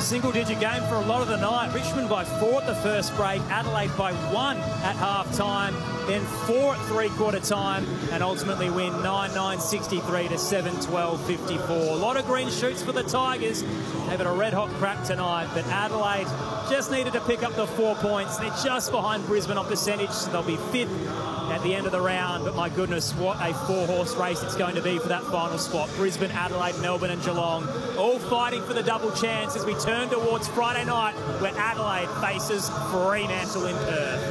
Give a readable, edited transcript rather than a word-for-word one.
single-digit game for a lot of the night. Richmond by 4 at the first break, Adelaide by 1 at half-time, then 4 at three-quarter time, and ultimately win 9-9-63 to 7-12-54. A lot of green shoots for the Tigers. They've had a red-hot crack tonight, but Adelaide just needed to pick up the 4 points. They're just behind Brisbane on percentage, so they'll be 5th at the end of the round. But my goodness, what a 4-horse race it's going to be for that final spot. Brisbane, Adelaide, Melbourne and Geelong all fighting for the double chance as we turn towards Friday night, where Adelaide faces Fremantle in Perth.